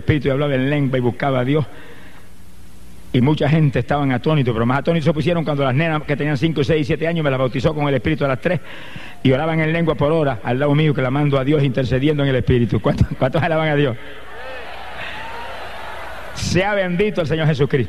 Espíritu y hablaba en lengua y buscaba a Dios. Y mucha gente estaban atónitos, pero más atónitos se pusieron cuando las nenas que tenían 5, 6, 7 años me las bautizó con el Espíritu a las 3 y oraban en lengua por hora al lado mío, clamando a Dios, intercediendo en el Espíritu. ¿Cuántos alaban a Dios? Sea bendito el Señor Jesucristo.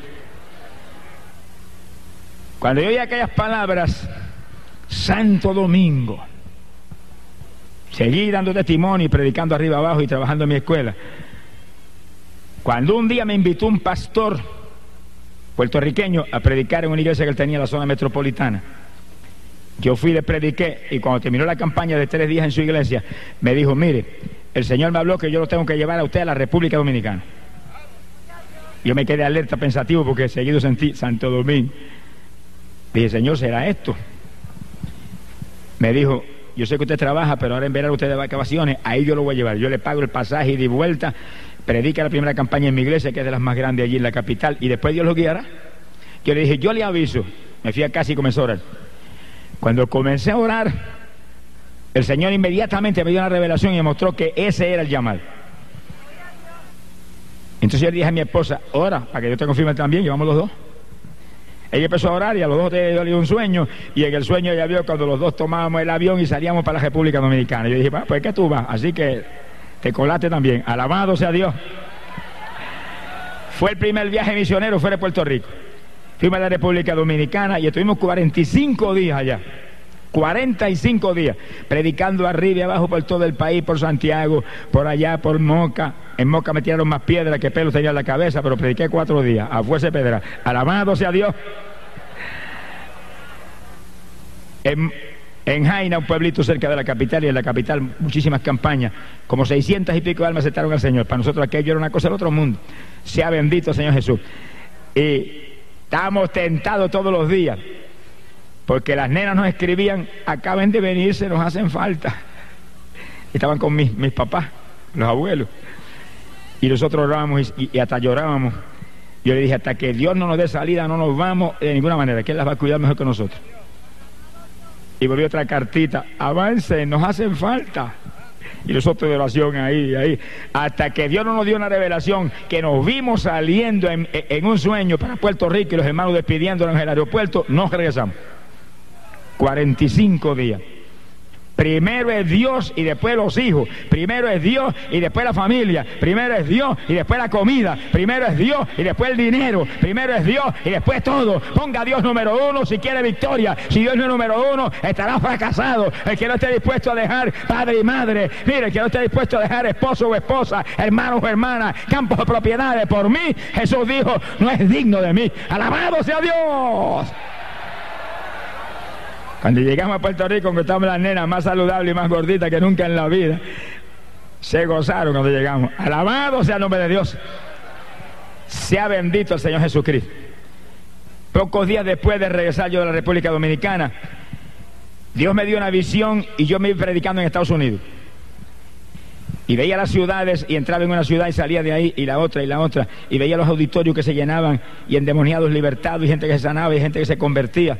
Cuando yo oí aquellas palabras, Santo Domingo, seguí dando testimonio y predicando arriba abajo y trabajando en mi escuela. Cuando un día me invitó un pastor puertorriqueño a predicar en una iglesia que él tenía en la zona metropolitana, yo fui, le prediqué, y cuando terminó la campaña de 3 días en su iglesia, me dijo: mire, el Señor me habló que yo lo tengo que llevar a usted a la República Dominicana. Yo me quedé alerta, pensativo, porque seguido sentí Santo Domingo. Dije: Señor, ¿será esto? Me dijo: yo sé que usted trabaja, pero ahora en verano usted de vacaciones, ahí yo lo voy a llevar, yo le pago el pasaje y de vuelta, predica la primera campaña en mi iglesia, que es de las más grandes allí en la capital, y después Dios lo guiará. Yo le dije: yo le aviso. Me fui a casa y comencé a orar. Cuando comencé a orar, el Señor inmediatamente me dio una revelación y me mostró que ese era el llamado. Entonces yo le dije a mi esposa: ora, para que yo te confirme también, llevamos los dos. Ella empezó a orar y a los dos te dio un sueño, y en el sueño ella vio cuando los dos tomábamos el avión y salíamos para la República Dominicana. Yo dije: pues que tú vas, así que te colaste también. Alabado sea Dios. Fue el primer viaje misionero fuera de Puerto Rico. Fuimos a la República Dominicana y estuvimos 45 días allá. 45 días, predicando arriba y abajo por todo el país, por Santiago, por allá, por Moca. En Moca me tiraron más piedras que pelos tenía en la cabeza, pero prediqué 4 días, a fuerza de pedra. Alabado sea Dios. En Jaina, un pueblito cerca de la capital, y en la capital muchísimas campañas, como 600 y pico de almas aceptaron al Señor. Para nosotros aquello era una cosa del otro mundo. Sea bendito el Señor Jesús. Y estábamos tentados todos los días, porque las nenas nos escribían: acaben de venirse, nos hacen falta. Y estaban con mis papás, los abuelos, y nosotros orábamos y hasta llorábamos. Yo le dije: hasta que Dios no nos dé salida no nos vamos de ninguna manera, que Él las va a cuidar mejor que nosotros. Y volvió otra cartita: avancen, nos hacen falta. Y nosotros de oración ahí, hasta que Dios no nos dio una revelación, que nos vimos saliendo en un sueño para Puerto Rico y los hermanos despidiéndonos en el aeropuerto, nos regresamos. 45 días. Primero es Dios y después los hijos. Primero es Dios y después la familia. Primero es Dios y después la comida. Primero es Dios y después el dinero. Primero es Dios y después todo. Ponga a Dios número 1 si quiere victoria. Si Dios no es número 1, estará fracasado. El que no esté dispuesto a dejar padre y madre, mire, el que no esté dispuesto a dejar esposo o esposa, hermanos o hermanas, campos o propiedades por mí, Jesús dijo, no es digno de mí. ¡Alabado sea Dios! Cuando llegamos a Puerto Rico, encontramos las nenas más saludables y más gorditas que nunca en la vida. Se gozaron cuando llegamos. Alabado sea el nombre de Dios. Sea bendito el Señor Jesucristo. Pocos días después de regresar yo de la República Dominicana, Dios me dio una visión y yo me iba predicando en Estados Unidos. Y veía las ciudades y entraba en una ciudad y salía de ahí, y la otra, y veía los auditorios que se llenaban y endemoniados libertados, y gente que se sanaba y gente que se convertía.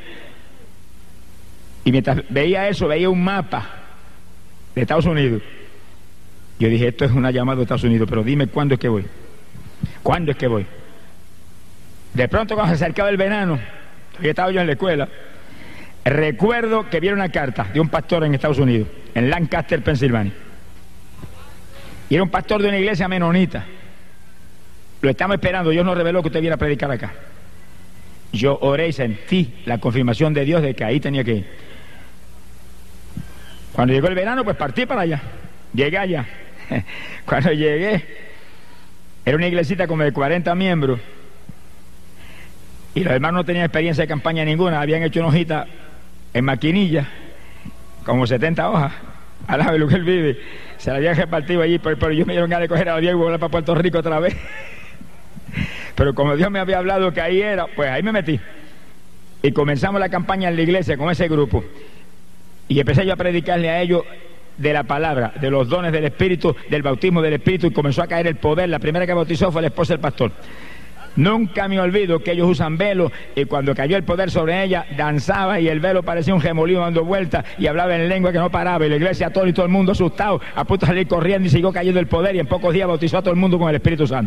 Y mientras veía eso, veía un mapa de Estados Unidos. Yo dije, esto es una llamada de Estados Unidos, pero dime cuándo es que voy. ¿Cuándo es que voy? De pronto, cuando se acercaba el verano, todavía estaba yo en la escuela, recuerdo que vi una carta de un pastor en Estados Unidos, en Lancaster, Pensilvania. Y era un pastor de una iglesia menonita. Lo estamos esperando, Dios nos reveló que usted viera a predicar acá. Yo oré y sentí la confirmación de Dios de que ahí tenía que ir. Cuando llegó el verano, pues partí para allá. Llegué allá. Cuando llegué, era una iglesita como de 40 miembros. Y los hermanos no tenían experiencia de campaña ninguna. Habían hecho una hojita en maquinilla, como 70 hojas, al lado de lo que él vive. Se la habían repartido allí, pero yo me dieron ganas de coger a Diego y volar para Puerto Rico otra vez. Pero como Dios me había hablado que ahí era, pues ahí me metí. Y comenzamos la campaña en la iglesia con ese grupo. Y empecé yo a predicarle a ellos de la palabra, de los dones del Espíritu, del bautismo del Espíritu, y comenzó a caer el poder. La primera que bautizó fue la esposa del pastor. Nunca me olvido que ellos usan velo, y cuando cayó el poder sobre ella, danzaba y el velo parecía un remolino dando vueltas y hablaba en lengua que no paraba, y la iglesia todo y todo el mundo asustado, a punto de salir corriendo, y siguió cayendo el poder, y en pocos días bautizó a todo el mundo con el Espíritu Santo.